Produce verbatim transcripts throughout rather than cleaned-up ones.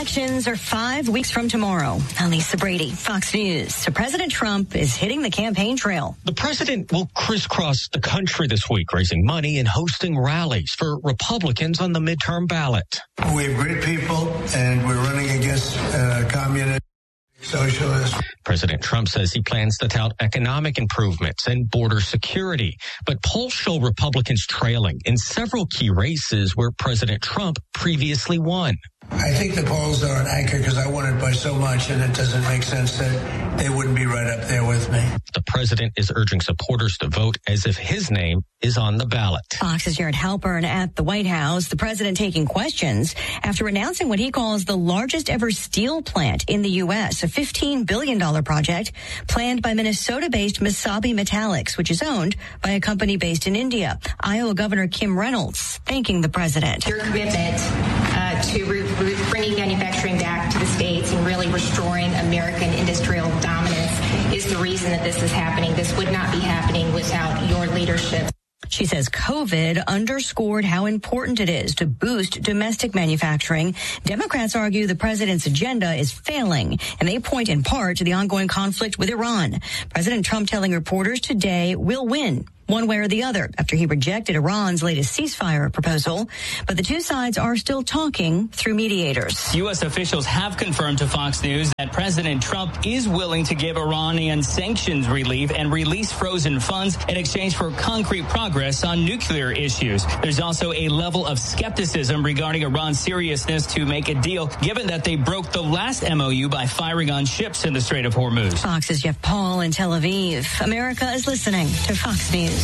elections are five weeks from tomorrow. I'm Lisa Brady, Fox News. So President Trump is hitting the campaign trail. The president will crisscross the country this week, raising money and hosting rallies for Republicans on the midterm ballot. We have great people, and we're running against uh, communists. Socialist. President Trump says he plans to tout economic improvements and border security, but polls show Republicans trailing in several key races where President Trump previously won. I think the polls are an anchor because I won it by so much, and it doesn't make sense that they wouldn't be right up there with me. The president is urging supporters to vote as if his name is on the ballot. Fox's Jared Halpern at the White House, the president taking questions after announcing what he calls the largest ever steel plant in the U S, a fifteen billion dollars project planned by Minnesota-based Mesabi Metallics, which is owned by a company based in India. Iowa Governor Kim Reynolds thanking the president. Your commitment uh, to re- re- bringing manufacturing back to the states and really restoring American industrial dominance is the reason that this is happening. This would not be happening without your leadership. She says COVID underscored how important it is to boost domestic manufacturing. Democrats argue the president's agenda is failing, and they point in part to the ongoing conflict with Iran. President Trump telling reporters today we'll win one way or the other after he rejected Iran's latest ceasefire proposal. But the two sides are still talking through mediators. U S officials have confirmed to Fox News that President Trump is willing to give Iranian sanctions relief and release frozen funds in exchange for concrete progress on nuclear issues. There's also a level of skepticism regarding Iran's seriousness to make a deal, given that they broke the last M O U by firing on ships in the Strait of Hormuz. Fox's Jeff Paul in Tel Aviv. America is listening to Fox News.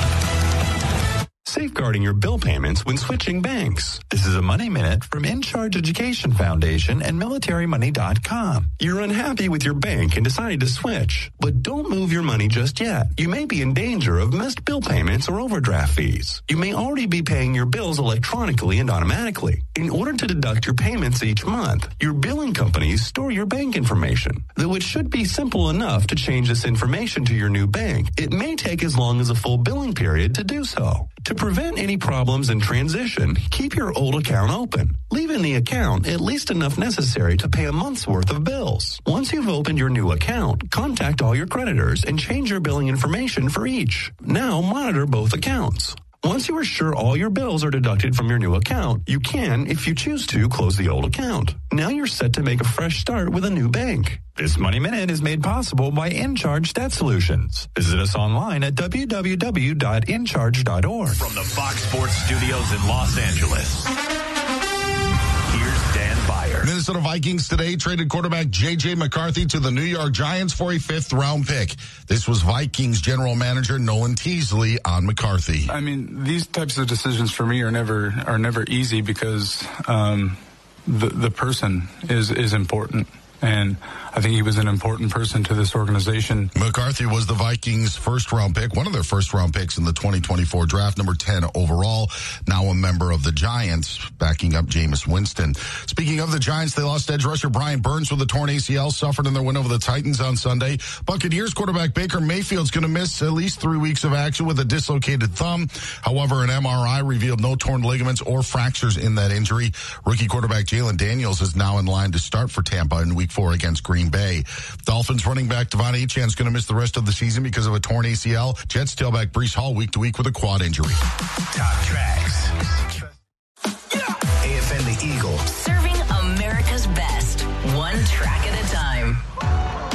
Safeguarding your bill payments when switching banks. This is a Money Minute from In Charge Education Foundation and military money dot com. You're unhappy with your bank and decided to switch, but don't move your money just yet. You may be in danger of missed bill payments or overdraft fees. You may already be paying your bills electronically and automatically. In order to deduct your payments each month, your billing companies store your bank information. Though it should be simple enough to change this information to your new bank, it may take as long as a full billing period to do so. To prevent any problems in transition, keep your old account open. Leave in the account at least enough necessary to pay a month's worth of bills. Once you've opened your new account, contact all your creditors and change your billing information for each. Now monitor both accounts. Once you are sure all your bills are deducted from your new account, you can, if you choose to, close the old account. Now you're set to make a fresh start with a new bank. This Money Minute is made possible by InCharge Debt Solutions. Visit us online at w w w dot in charge dot org. From the Fox Sports Studios in Los Angeles, here's Dan Byer. Minnesota Vikings today traded quarterback J J McCarthy to the New York Giants for a fifth-round pick. This was Vikings general manager Nolan Teasley on McCarthy. I mean, these types of decisions for me are never are never easy because um, the the person is is important. And I think he was an important person to this organization. McCarthy was the Vikings' first-round pick, one of their first-round picks in the twenty twenty-four draft, number ten overall, now a member of the Giants, backing up Jameis Winston. Speaking of the Giants, they lost edge rusher Brian Burns with a torn A C L, suffered in their win over the Titans on Sunday. Buccaneers quarterback Baker Mayfield's going to miss at least three weeks of action with a dislocated thumb. However, an M R I revealed no torn ligaments or fractures in that injury. Rookie quarterback Jalen Daniels is now in line to start for Tampa in week four against Green Bay. Dolphins running back Devon Achane is going to miss the rest of the season because of a torn A C L. Jets tailback Breece Hall week to week with a quad injury. Top tracks. A F N The Eagle. Serving America's best, one track at a time.